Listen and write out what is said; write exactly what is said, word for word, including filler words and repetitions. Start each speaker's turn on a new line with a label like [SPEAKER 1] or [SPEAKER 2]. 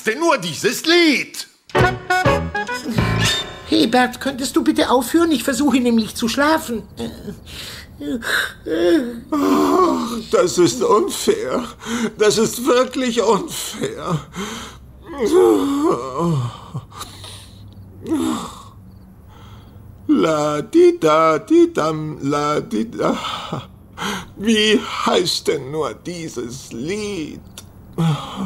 [SPEAKER 1] denn nur dieses Lied?
[SPEAKER 2] Hebert, könntest du bitte aufhören? Ich versuche nämlich zu schlafen.
[SPEAKER 3] Oh, das ist unfair. Das ist wirklich unfair. La di da di dam la di da. Wie heißt denn nur dieses Lied?